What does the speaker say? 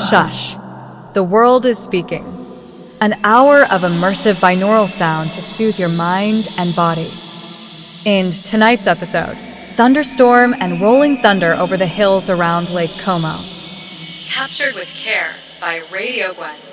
Shush. The world is speaking. An hour of immersive binaural sound to soothe your mind and body. In tonight's episode, thunderstorm and rolling thunder over the hills around Lake Como. Captured with care by Radio Gwen.